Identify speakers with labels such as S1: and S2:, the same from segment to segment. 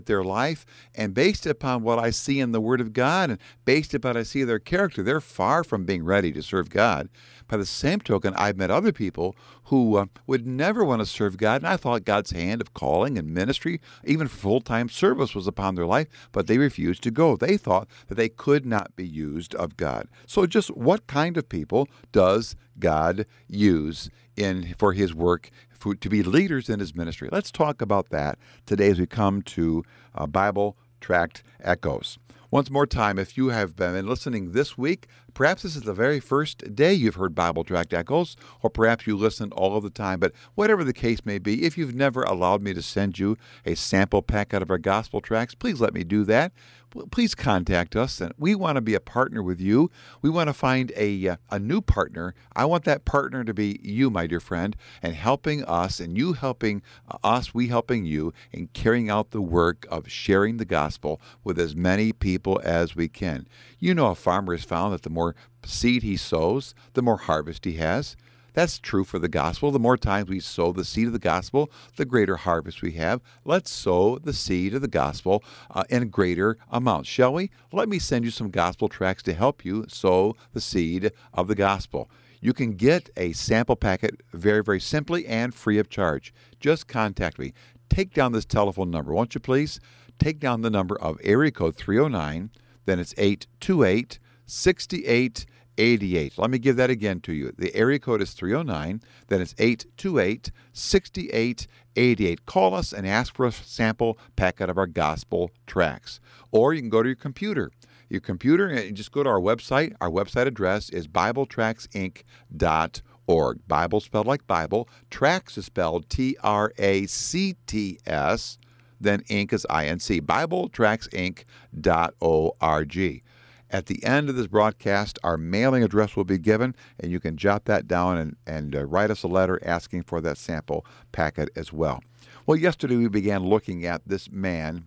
S1: their life, and based upon what I see in the Word of God and based upon what I see their character, they're far from being ready to serve God. By the same token, I've met other people who would never want to serve God, and I thought God's hand of calling and ministry, even full-time service, was upon their life, but they refused to go. They thought that they could not be used of God. So just what kind of people does God use for His work, to be leaders in His ministry? Let's talk about that today as we come to Bible Tract Echoes. Once more time, if you have been listening this week, perhaps this is the very first day you've heard Bible Tract Echoes, or perhaps you listen all of the time. But whatever the case may be, if you've never allowed me to send you a sample pack out of our gospel tracts, please let me do that. Please contact us, and we want to be a partner with you. We want to find a new partner. I want that partner to be you, my dear friend, and helping us, and you helping us, we helping you in carrying out the work of sharing the gospel with as many people as we can. You know, a farmer has found that the more seed he sows, the more harvest he has. That's true for the gospel. The more times we sow the seed of the gospel, the greater harvest we have. Let's sow the seed of the gospel in greater amounts, shall we? Let me send you some gospel tracts to help you sow the seed of the gospel. You can get a sample packet very, very simply and free of charge. Just contact me. Take down this telephone number, won't you please? Take down the number of area code 309, then it's 828-6888. Let me give that again to you. The area code is 309, then it's 828-6888. Call us and ask for a sample packet of our gospel tracts. Or you can go to your computer and just go to our website. Our website address is BibleTractsInc.org. Bible spelled like Bible. Tracts is spelled Tracts, then Inc is INC. BibleTractsInc.org. At the end of this broadcast, our mailing address will be given, and you can jot that down and write us a letter asking for that sample packet as well. Well, yesterday we began looking at this man,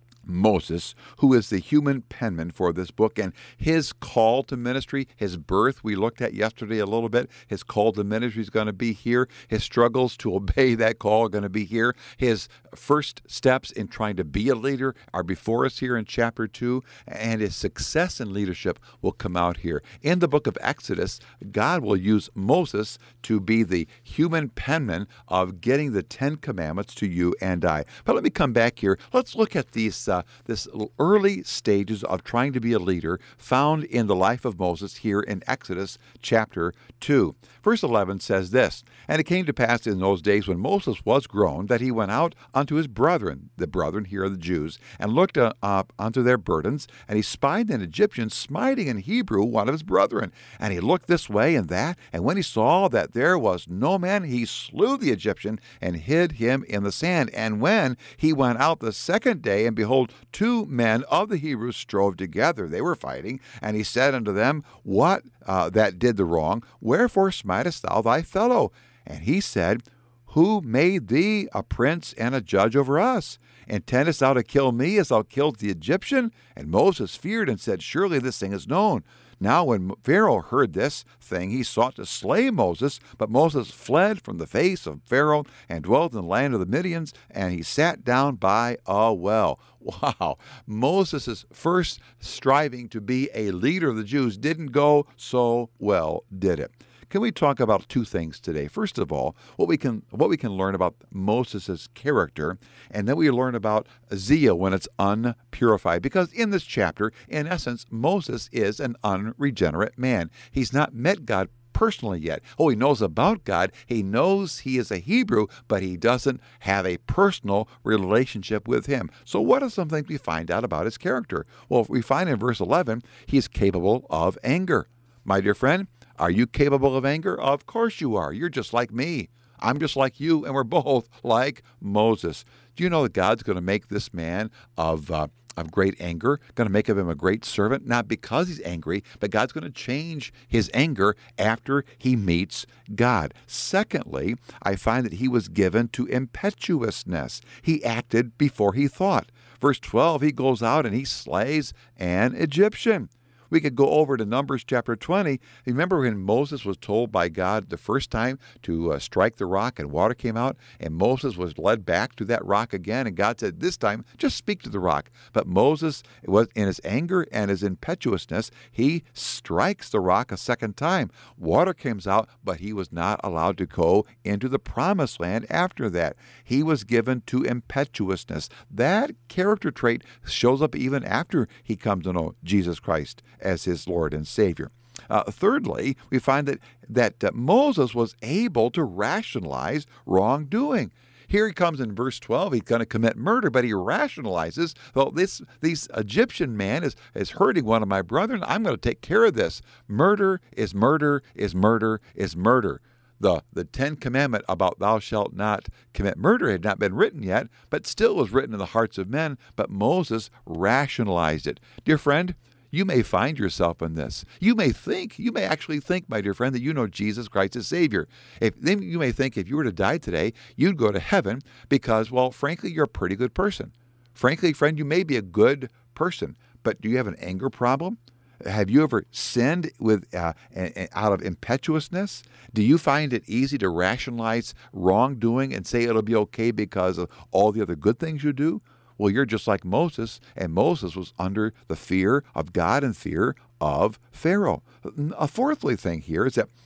S1: Moses, who is the human penman for this book, and his call to ministry, his birth, we looked at yesterday a little bit. His call to ministry is going to be here. His struggles to obey that call are going to be here. His first steps in trying to be a leader are before us here in chapter 2, and his success in leadership will come out here. In the book of Exodus, God will use Moses to be the human penman of getting the 10 Commandments to you and I. But let me come back here. Let's look at these this early stages of trying to be a leader found in the life of Moses here in Exodus chapter 2. Verse 11 says this, "And it came to pass in those days when Moses was grown that he went out unto his brethren," the brethren here are the Jews, "and looked up unto their burdens, and he spied an Egyptian smiting in Hebrew one of his brethren. And he looked this way and that, and when he saw that there was no man, he slew the Egyptian and hid him in the sand. And when he went out the second day, and behold, 2 men of the Hebrews strove together, they were fighting, and he said unto them, What that did the wrong? Wherefore smitest thou thy fellow? And he said, Who made thee a prince and a judge over us? Intendest thou to kill me as thou killed the Egyptian? And Moses feared and said, Surely this thing is known. Now when Pharaoh heard this thing, he sought to slay Moses, but Moses fled from the face of Pharaoh and dwelt in the land of the Midians, and he sat down by a well." Wow. Moses' first striving to be a leader of the Jews didn't go so well, did it? Can we talk about 2 things today? First of all, what we can learn about Moses' character, and then we learn about zeal when it's unpurified. Because in this chapter, in essence, Moses is an unregenerate man. He's not met God personally yet. Oh, he knows about God. He knows he is a Hebrew, but he doesn't have a personal relationship with him. So what are some things we find out about his character? Well, we find in verse 11, he's capable of anger. My dear friend, are you capable of anger? Of course you are. You're just like me. I'm just like you, and we're both like Moses. Do you know that God's going to make this man of great anger, going to make of him a great servant, not because he's angry, but God's going to change his anger after he meets God. Secondly, I find that he was given to impetuousness. He acted before he thought. Verse 12, he goes out and he slays an Egyptian. We could go over to Numbers chapter 20. Remember when Moses was told by God the first time to strike the rock and water came out, and Moses was led back to that rock again, and God said, this time, just speak to the rock. But Moses, was in his anger and his impetuousness, he strikes the rock a second time. Water comes out, but he was not allowed to go into the promised land after that. He was given to impetuousness. That character trait shows up even after he comes to know Jesus Christ as his Lord and Savior. Thirdly, we find that Moses was able to rationalize wrongdoing. Here he comes in verse 12. He's going to commit murder, but he rationalizes, well, this Egyptian man is hurting one of my brethren. I'm going to take care of this. Murder is murder is murder is murder. The 10th commandment about thou shalt not commit murder had not been written yet, but still was written in the hearts of men, but Moses rationalized it. Dear friend, you may find yourself in this. You may actually think, my dear friend, that you know Jesus Christ as Savior. You may think if you were to die today, you'd go to heaven because, well, frankly, you're a pretty good person. Frankly, friend, you may be a good person, but do you have an anger problem? Have you ever sinned out of impetuousness? Do you find it easy to rationalize wrongdoing and say it'll be okay because of all the other good things you do? Well, you're just like Moses, and Moses was under the fear of God and fear of Pharaoh. A fourthly thing here is that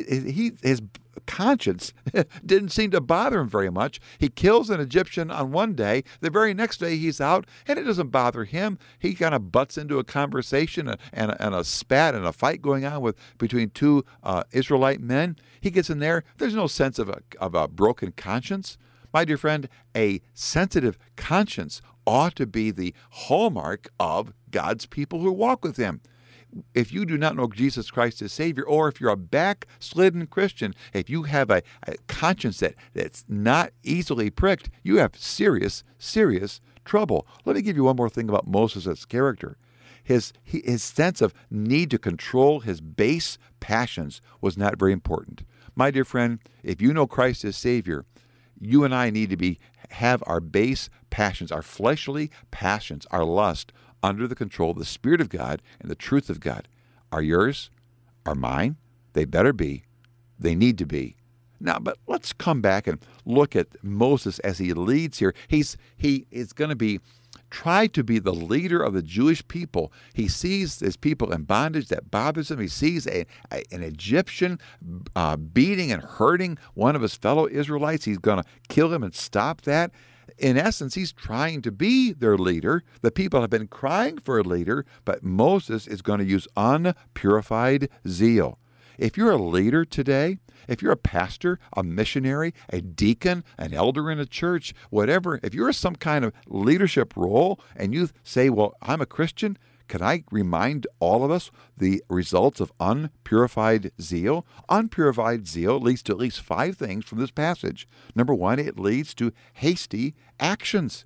S1: his conscience didn't seem to bother him very much. He kills an Egyptian on one day. The very next day he's out, and it doesn't bother him. He kind of butts into a conversation and a spat and a fight going on between two Israelite men. He gets in there. There's no sense of a broken conscience. My dear friend, a sensitive conscience ought to be the hallmark of God's people who walk with Him. If you do not know Jesus Christ as Savior, or if you're a backslidden Christian, if you have a conscience that's not easily pricked, you have serious, serious trouble. Let me give you one more thing about Moses' character. His sense of need to control his base passions was not very important. My dear friend, if you know Christ as Savior, you and I need to have our base passions, our fleshly passions, our lust, under the control of the Spirit of God and the truth of God. Are yours? Are mine? They better be. They need to be. Now, but let's come back and look at Moses as he leads here. He is going to try to be the leader of the Jewish people. He sees his people in bondage that bothers him. He sees an Egyptian beating and hurting one of his fellow Israelites. He's going to kill him and stop that. In essence, he's trying to be their leader. The people have been crying for a leader, but Moses is going to use unpurified zeal. If you're a leader today, if you're a pastor, a missionary, a deacon, an elder in a church, whatever, if you're some kind of leadership role and you say, well, I'm a Christian, can I remind all of us the results of unpurified zeal? Unpurified zeal leads to at least 5 things from this passage. Number 1, it leads to hasty actions.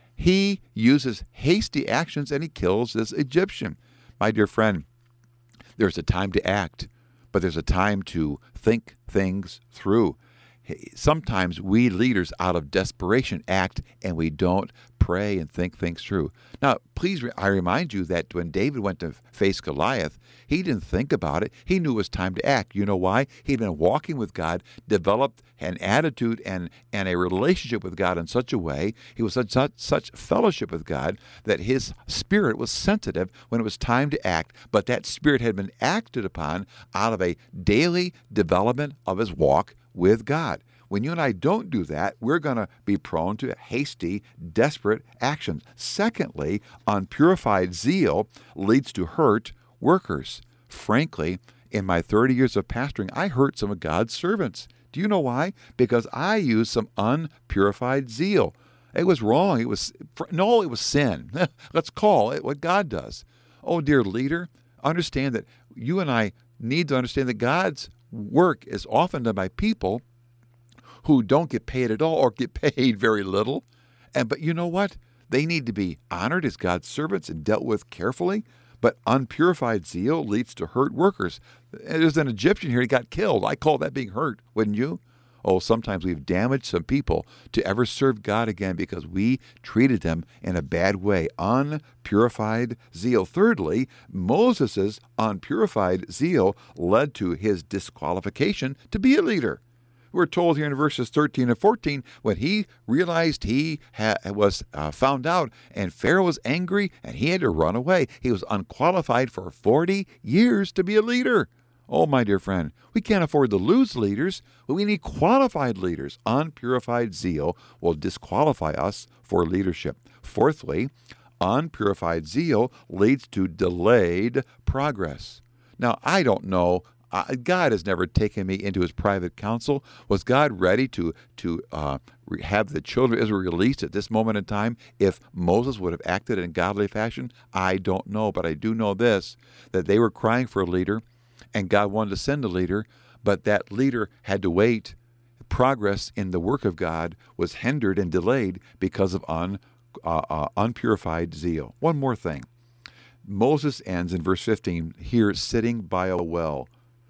S1: He uses hasty actions and he kills this Egyptian. My dear friend, there's a time to act, but there's a time to think things through. Sometimes we leaders, out of desperation, act and we don't pray and think things through. Now, please, I remind you that when David went to face Goliath, he didn't think about it. He knew it was time to act. You know why? He'd been walking with God, developed an attitude and a relationship with God in such a way, he was such fellowship with God that his spirit was sensitive when it was time to act, but that spirit had been acted upon out of a daily development of his walk with God. When you and I don't do that, we're going to be prone to hasty, desperate actions. Secondly, unpurified zeal leads to hurt workers. Frankly, in my 30 years of pastoring, I hurt some of God's servants. Do you know why? Because I used some unpurified zeal. It was wrong. It was sin. Let's call it what God does. Oh, dear leader, understand that you and I need to understand that God's work is often done by people who don't get paid at all or get paid very little. But you know what? They need to be honored as God's servants and dealt with carefully. But unpurified zeal leads to hurt workers. There's an Egyptian here, he got killed. I call that being hurt, wouldn't you? Oh, sometimes we've damaged some people to ever serve God again because we treated them in a bad way. Unpurified zeal. Thirdly, Moses' unpurified zeal led to his disqualification to be a leader. We're told here in verses 13 and 14, when he realized he was found out and Pharaoh was angry and he had to run away, he was unqualified for 40 years to be a leader. Oh, my dear friend, we can't afford to lose leaders, but we need qualified leaders. Unpurified zeal will disqualify us for leadership. Fourthly, unpurified zeal leads to delayed progress. Now, I don't know. God has never taken me into his private counsel. Was God ready to have the children of Israel released at this moment in time if Moses would have acted in godly fashion? I don't know, but I do know this, that they were crying for a leader, and God wanted to send a leader, but that leader had to wait. Progress in the work of God was hindered and delayed because of unpurified zeal. One more thing. Moses ends in verse 15 here sitting by a well.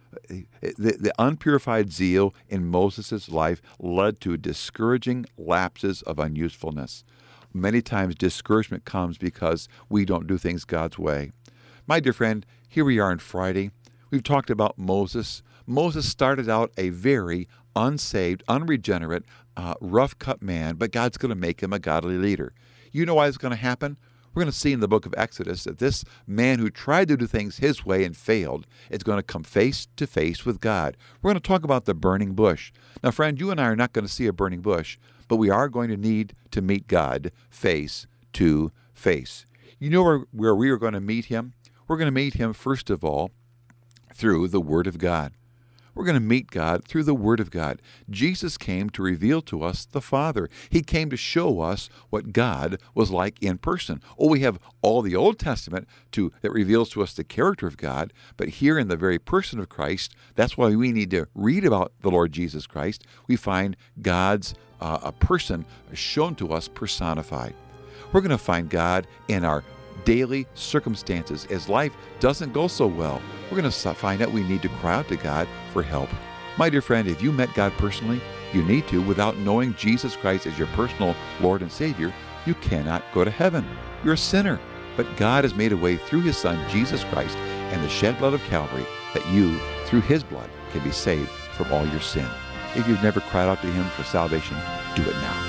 S1: The unpurified zeal in Moses' life led to discouraging lapses of unusefulness. Many times discouragement comes because we don't do things God's way. My dear friend, here we are on Friday. We've talked about Moses. Moses started out a very unsaved, unregenerate, rough-cut man, but God's going to make him a godly leader. You know why it's going to happen? We're going to see in the book of Exodus that this man who tried to do things his way and failed is going to come face to face with God. We're going to talk about the burning bush. Now, friend, you and I are not going to see a burning bush, but we are going to need to meet God face to face. You know where we are going to meet him? We're going to meet him, first of all, through the Word of God. We're going to meet God through the Word of God. Jesus came to reveal to us the Father. He came to show us what God was like in person. Oh, we have all the Old Testament that reveals to us the character of God, but here in the very person of Christ, that's why we need to read about the Lord Jesus Christ. We find God's a person shown to us personified. We're going to find God in our daily circumstances. As life doesn't go so well, we're going to find out we need to cry out to God for help. My dear friend, if you met God personally, you need to. Without knowing Jesus Christ as your personal Lord and Savior, you cannot go to heaven. You're a sinner. But God has made a way through his Son, Jesus Christ, and the shed blood of Calvary, that you, through his blood, can be saved from all your sin. If you've never cried out to him for salvation, do it now.